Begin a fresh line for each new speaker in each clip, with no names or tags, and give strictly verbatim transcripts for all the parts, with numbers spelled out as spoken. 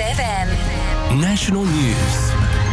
F M.
National News.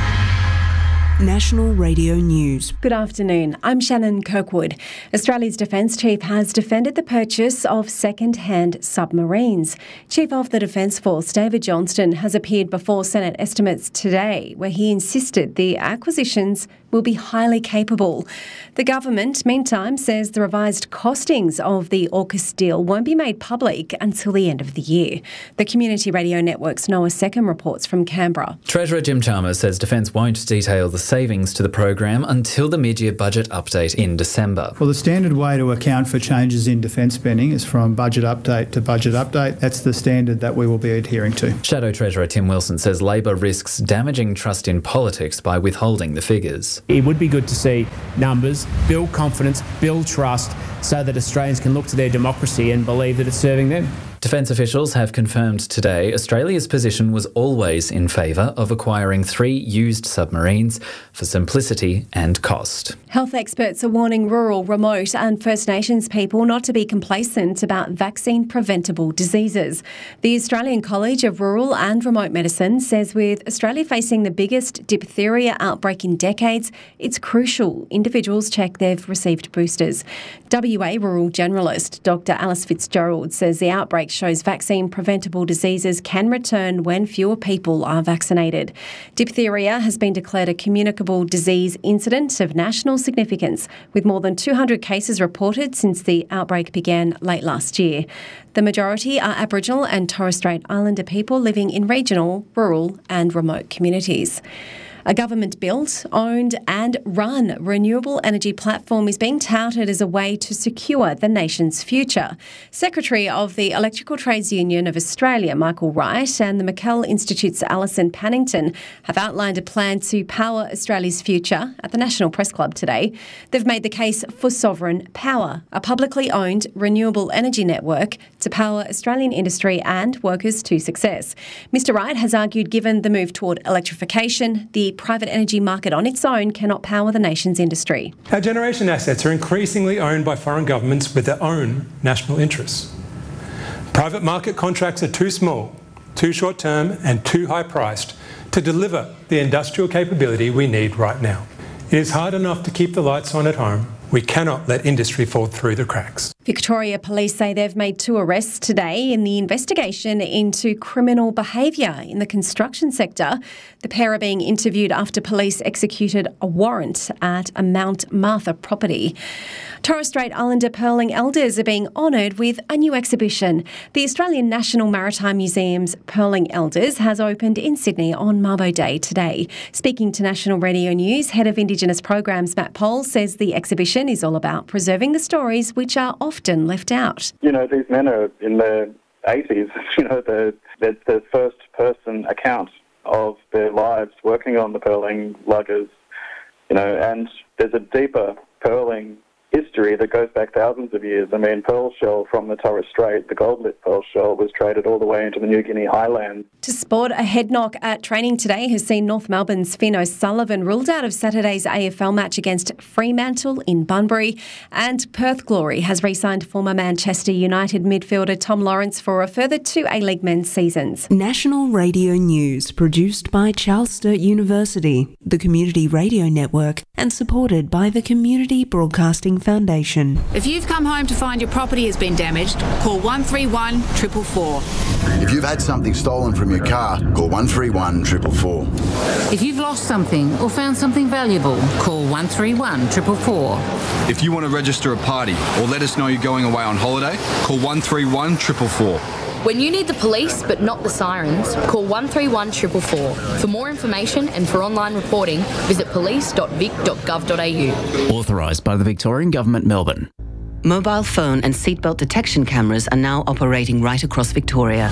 National Radio News.
Good afternoon. I'm Shannon Kirkwood. Australia's Defence Chief has defended the purchase of second-hand submarines. Chief of the Defence Force, David Johnston, has appeared before Senate estimates today, where he insisted the acquisitions will be highly capable. The government, meantime, says the revised costings of the AUKUS deal won't be made public until the end of the year. The Community Radio Network's Noah Seckham reports from Canberra.
Treasurer Jim Chalmers says Defence won't detail the savings to the program until the mid-year budget update in December.
Well, the standard way to account for changes in defence spending is from budget update to budget update. That's the standard that we will be adhering to.
Shadow Treasurer Tim Wilson says Labor risks damaging trust in politics by withholding the figures.
It would be good to see numbers, build confidence, build trust, so that Australians can look to their democracy and believe that it's serving them.
Defence officials have confirmed today Australia's position was always in favour of acquiring three used submarines for simplicity and cost.
Health experts are warning rural, remote and First Nations people not to be complacent about vaccine-preventable diseases. The Australian College of Rural and Remote Medicine says with Australia facing the biggest diphtheria outbreak in decades, it's crucial individuals check they've received boosters. W A Rural Generalist Doctor Alice Fitzgerald says the outbreak shows vaccine-preventable diseases can return when fewer people are vaccinated. Diphtheria has been declared a communicable disease incident of national significance, with more than two hundred cases reported since the outbreak began late last year. The majority are Aboriginal and Torres Strait Islander people living in regional, rural and remote communities. A government-built, owned and run renewable energy platform is being touted as a way to secure the nation's future. Secretary of the Electrical Trades Union of Australia, Michael Wright, and the McKell Institute's Alison Pannington have outlined a plan to power Australia's future at the National Press Club today. They've made the case for Sovereign Power, a publicly owned renewable energy network to power Australian industry and workers to success. Mister Wright has argued given the move toward electrification, the private energy market on its own cannot power the nation's industry.
Our generation assets are increasingly owned by foreign governments with their own national interests. Private market contracts are too small, too short-term and too high-priced to deliver the industrial capability we need right now. It is hard enough to keep the lights on at home. We cannot let industry fall through the cracks.
Victoria Police say they've made two arrests today in the investigation into criminal behaviour in the construction sector. The pair are being interviewed after police executed a warrant at a Mount Martha property. Torres Strait Islander Pearling Elders are being honoured with a new exhibition. The Australian National Maritime Museum's Pearling Elders has opened in Sydney on Mabo Day today. Speaking to National Radio News, Head of Indigenous Programs Matt Poll says the exhibition is all about preserving the stories which are often left out.
You know, these men are in their eighties, you know, they're, they're the first-person account of their lives working on the pearling luggers, you know, and there's a deeper pearling history that goes back thousands of years. I mean, pearl shell from the Torres Strait, the gold-lit pearl shell, was traded all the way into the New Guinea highlands.
To sport, a head knock at training today has seen North Melbourne's Finn O'Sullivan ruled out of Saturday's A F L match against Fremantle in Bunbury, and Perth Glory has re-signed former Manchester United midfielder Tom Lawrence for a further two A-League men's seasons.
National Radio News, produced by Charles Sturt University, the Community Radio Network, and supported by the Community Broadcasting Foundation.
If you've come home to find your property has been damaged, call one three one, four four four.
If you've had something stolen from your car, call one three one, four four four.
If you've lost something or found something valuable, call one three one, four four four.
If you want to register a party or let us know you're going away on holiday, call one three one, four four four.
When you need the police but not the sirens, call one three one, four four four. For more information and for online reporting, visit police dot vic dot gov dot a u.
Authorised by the Victorian Government, Melbourne.
Mobile phone and seatbelt detection cameras are now operating right across Victoria.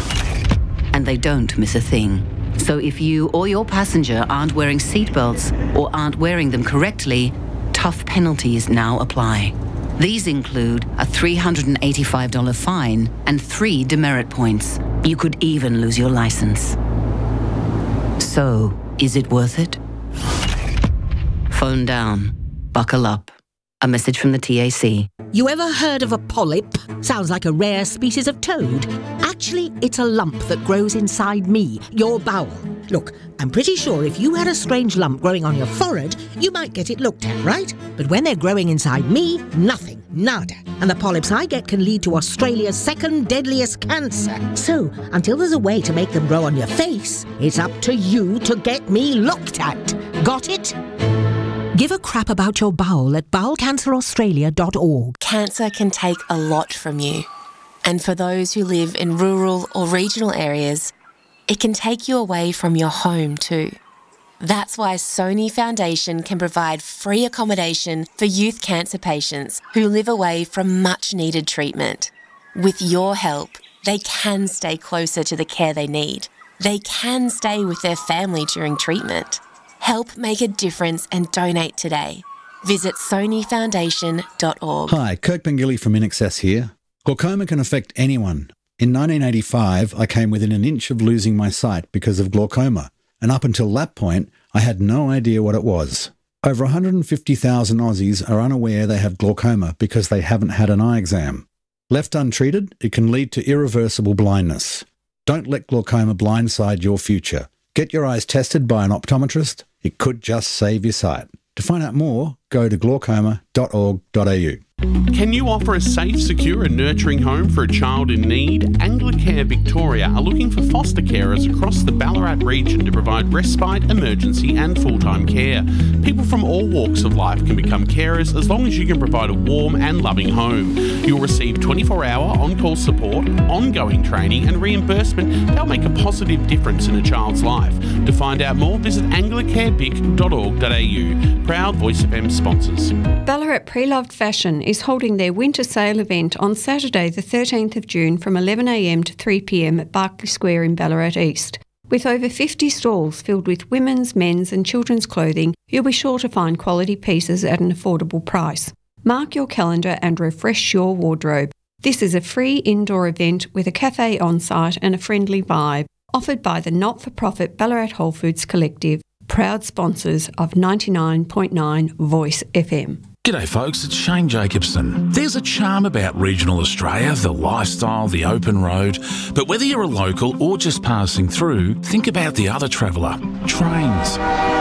And they don't miss a thing. So if you or your passenger aren't wearing seatbelts or aren't wearing them correctly, tough penalties now apply. These include a three hundred eighty-five dollars fine and three demerit points. You could even lose your license. So, is it worth it? Phone down. Buckle up. A message from the T A C.
You ever heard of a polyp? Sounds like a rare species of toad. Actually,
Actually, it's a lump that grows inside me, your bowel. Look, I'm pretty sure if you had a strange lump growing on your forehead, you might get it looked at, right? But when they're growing inside me, nothing, nada. And the polyps I get can lead to Australia's second deadliest cancer. So, until there's a way to make them grow on your face, it's up to you to get me looked at. Got it? Give a crap about your bowel at bowel cancer australia dot org.
Cancer can take a lot from you. And for those who live in rural or regional areas, it can take you away from your home too. That's why Sony Foundation can provide free accommodation for youth cancer patients who live away from much needed treatment. With your help, they can stay closer to the care they need. They can stay with their family during treatment. Help make a difference and donate today. Visit sony foundation dot org.
Hi, Kirk Pengilly from In Excess here. Glaucoma can affect anyone. In nineteen eighty-five, I came within an inch of losing my sight because of glaucoma, and up until that point, I had no idea what it was. Over one hundred fifty thousand Aussies are unaware they have glaucoma because they haven't had an eye exam. Left untreated, it can lead to irreversible blindness. Don't let glaucoma blindside your future. Get your eyes tested by an optometrist. It could just save your sight. To find out more, go to glaucoma dot org dot a u.
Can you offer a safe, secure and nurturing home for a child in need? Anglicare Victoria are looking for foster carers across the Ballarat region to provide respite, emergency and full-time care. People from all walks of life can become carers as long as you can provide a warm and loving home. You'll receive twenty-four hour on-call support, ongoing training and reimbursement that'll make a positive difference in a child's life. To find out more, visit anglicare vic dot org dot a u. Proud Voice F M sponsors.
Ballarat Pre-Loved Fashion is holding their winter sale event on Saturday the thirteenth of June from eleven a m to three p m at Barclay Square in Ballarat East. With over fifty stalls filled with women's, men's and children's clothing, you'll be sure to find quality pieces at an affordable price. Mark your calendar and refresh your wardrobe. This is a free indoor event with a cafe on site and a friendly vibe, offered by the not-for-profit Ballarat Whole Foods Collective, proud sponsors of ninety-nine point nine Voice F M.
G'day folks, it's Shane Jacobson. There's a charm about regional Australia, the lifestyle, the open road. But whether you're a local or just passing through, think about the other traveller, trains.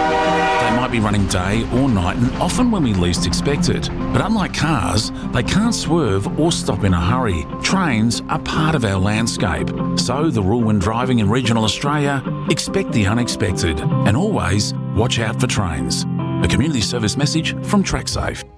They might be running day or night and often when we least expect it. But unlike cars, they can't swerve or stop in a hurry. Trains are part of our landscape. So the rule when driving in regional Australia, expect the unexpected and always watch out for trains. A community service message from TrackSafe.